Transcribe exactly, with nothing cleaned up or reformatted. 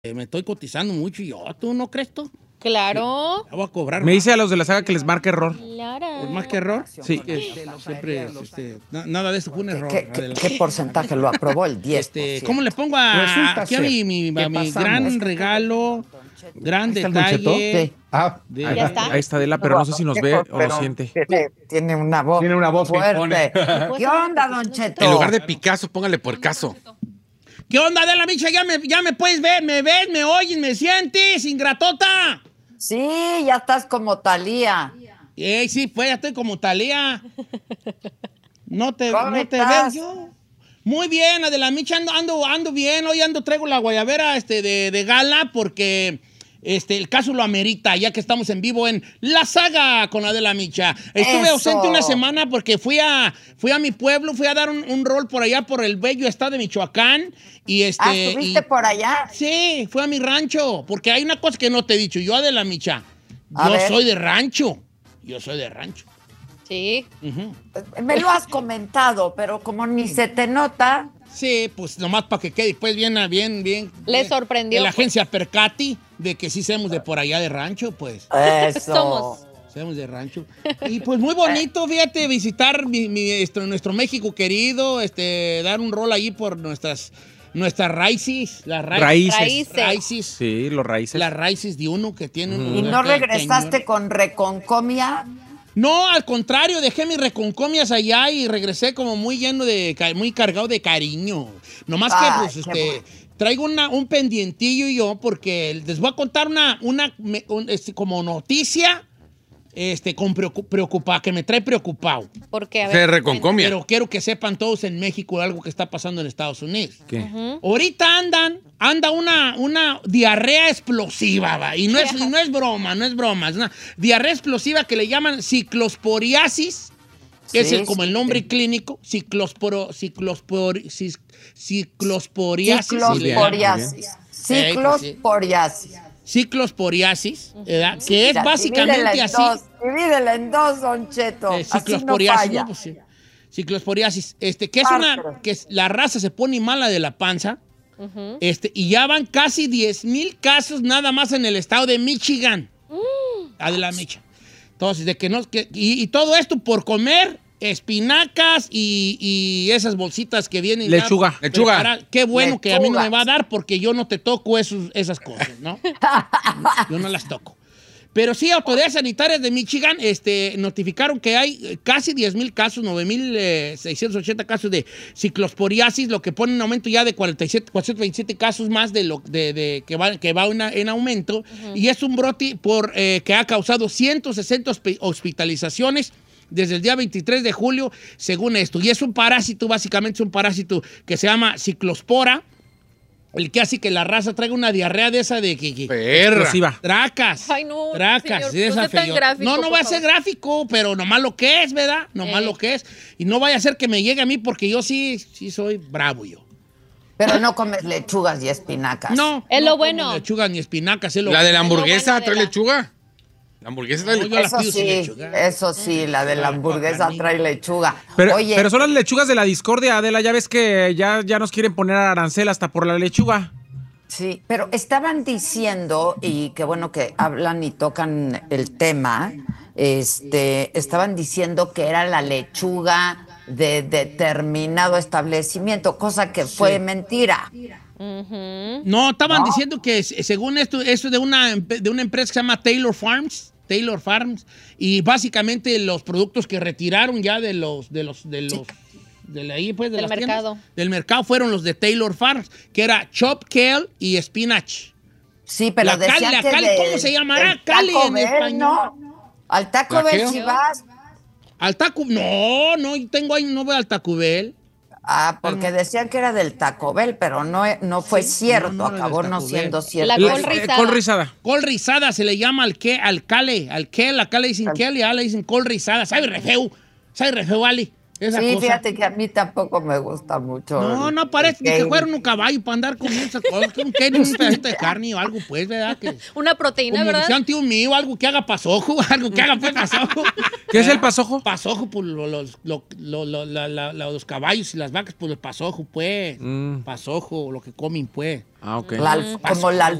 Eh, me estoy cotizando mucho yo, ¿tú no crees tú? Claro. Ya voy a cobrar. Me dice a los de la saga que les marque error. Claro. ¿Es más que error? Sí. Que siempre, este, na- nada de eso fue un error. ¿Qué, qué, qué porcentaje lo aprobó? El diez por ciento. Este, ¿cómo le pongo a, Resulta aquí a ser mi, mi, que a mi pasamos. gran regalo, gran ¿Está el Don Cheto? detalle? Sí. Ah, de- ¿Ya está? Ahí está Adela, pero no sé si nos ve o lo Pero siente. Tiene, tiene una voz Tiene una voz que fuerte. impone. ¿Qué onda, Don Cheto? En lugar de Picasso, póngale por caso. ¿Qué onda, Adela Micha? ¿Ya me, ya me puedes ver? ¿Me ves? ¿Me oyes? ¿Me sientes? ¡Ingratota! Sí, ya estás como Talía. Ey, sí, pues ya estoy como Talía. No te, ¿Cómo no te veo estás? yo. Muy bien, Adela Micha, ando, ando, ando bien. Hoy ando, traigo la guayabera este, de, de gala porque este, el caso lo amerita, ya que estamos en vivo en La Saga con Adela Micha. Estuve Eso. ausente una semana porque fui a, fui a mi pueblo, fui a dar un, un rol por allá, por el bello estado de Michoacán. Y este, Ah, ¿estuviste y- por allá? Sí, fui a mi rancho, porque hay una cosa que no te he dicho. Yo, Adela Micha, A yo ver. soy de rancho. Yo soy de rancho. Sí. Ujú. Me lo has comentado, pero como ni se te nota. Sí, pues nomás para que quede después bien, bien, bien. Le bien, sorprendió, de la pues. agencia Percati, de que sí somos de por allá de rancho, pues. Eso. Somos. Somos de rancho. Y pues muy bonito, fíjate, visitar mi, mi- esto, nuestro México querido, este, dar un rol ahí por nuestras, nuestras raíces. Las ra- Raíces. Raíces. raíces. Sí, los raíces. Las raíces de uno que tiene un ¿Y lugar no tan regresaste cañón. con reconcomia? No, al contrario, dejé mis reconcomias allá y regresé como muy lleno de, ca- muy cargado de cariño. Nomás que, Ay, pues, qué este, bueno. traigo una, un pendientillo yo porque les voy a contar una, una, me- un- este, como noticia, este, con preocu- preocupa, que me trae preocupado. Porque, a Se ver. reconcomia. Pero quiero que sepan todos en México algo que está pasando en Estados Unidos. ¿Qué? Ahorita andan, anda una, una diarrea explosiva, va. Y no es, y no es broma, no es broma. Es una diarrea explosiva que le llaman ciclosporiasis, que es Sí, el- como sí, el nombre sí. clínico, ciclosporo, ciclospor, cis- ciclosporiasis. se le llama. Ciclosporiasis. Eh, pues sí. Ciclosporiasis. Ciclosporiasis, ¿verdad? Que es Mira, básicamente divídela en así. dos, divídela en dos, Don Cheto. Eh, Así no ciclosporiasis, falla. ¿no? Pues sí. Ciclosporiasis, este, que es Bárbaro. una, que es- la raza se pone mala de la panza, este, y ya van casi diez mil casos nada más en el estado de Michigan. Ah, de la Micha. Entonces, de que no, que, y, y todo esto por comer espinacas y, y esas bolsitas que vienen. ya Lechuga. Lechuga. preparadas. Qué bueno que a mí no me Lechugas. va a dar porque yo no te toco esos, esas cosas, ¿no? Yo no las toco. Pero sí, autoridades sanitarias de Michigan este, notificaron que hay eh, casi diez mil casos, nueve mil seiscientos ochenta casos de ciclosporiasis, lo que pone un aumento ya de cuarenta y siete, cuatrocientos veintisiete casos más de lo de, de- que va, que va una- en aumento. Y es un brote por, eh, que ha causado ciento sesenta hospi- hospitalizaciones desde el día veintitrés de julio, según esto. Y es un parásito, básicamente es un parásito que se llama ciclospora, el que hace que la raza traiga una diarrea de esa de que... que- Perra. Explosiva. Tracas. Ay, no, Tracas. señor, de no esa sea tan feyó. gráfico, no, no por voy a ser favor. gráfico, pero nomás lo que es, ¿verdad? Nomás Eh. lo que es. Y no vaya a ser que me llegue a mí porque yo sí, sí soy bravo yo. Pero no comes lechugas y espinacas. No. Es no lo como bueno. Lechugas ni espinacas. Es lo La de la bueno. hamburguesa bueno, trae Adela. lechuga. La hamburguesa trae No, lechuga. yo la Eso pido sin sí, lechuga. eso sí, la de la hamburguesa trae lechuga. Pero, Oye, pero son las lechugas de la discordia, Adela. Ya ves que ya, ya nos quieren poner arancel hasta por la lechuga. sí, pero estaban diciendo, y qué bueno que hablan y tocan el tema, este, estaban diciendo que era la lechuga de determinado establecimiento, cosa que fue mentira. No, estaban diciendo que s- según esto, esto de una, empe- de una empresa que se llama Taylor Farms, Taylor Farms, y básicamente los productos que retiraron ya de los, de los, de los, de la- ahí, pues, de Del las tiendas, mercado. del mercado fueron los de Taylor Farms, que era chop kale y spinach. Sí, pero La decían Cali, la que Cali, del- ¿cómo se llamará? del Cali Taco en Bell, español. ¿no? Al Taco ¿La Bell qué? si vas. Al Taco, no, no, yo tengo ahí, no voy al Taco Bell. Ah, porque decían que era del Taco Bell, pero no, no fue cierto, no, no era del acabó no Taco siendo Bell. cierto. La La- col eh, rizada. col rizada. Col rizada se le llama al que, al cale, al que, acá le dicen que, allá le dicen col rizada. ¿Sabe re feo? ¿Sabe re feo, Ali? esa Sí, cosa. fíjate que a mí tampoco me gusta mucho. No, el- no parece el ni que game. fuera un caballo para andar comiendo esas cosas. Que un Kenny, un pedacito de carne o algo, pues, ¿verdad? Que, Una proteína, como ¿verdad? decía un tío mío, algo que haga pasojo, algo que haga pues pasojo. ¿Qué es el pasojo? Pasojo, pues lo- los, lo- lo- lo- la- la- la- los caballos y las vacas, pues el pasojo, pues. Mm. Pasojo, lo que comen, pues. Ah, ok. La alf- Pasojo, como la güey.